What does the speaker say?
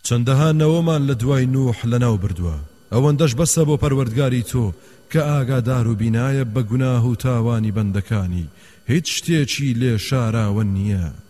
چەندەها نەوەمان لە دوای نوح لەناو بردووە ئەوەندەش بەسە بۆ پەروەردگاری تۆ کە ئاگادار و بینایە بە گوناه و تاوانی بەندەکانی هیچ شتێکی لێ شاراوە نییە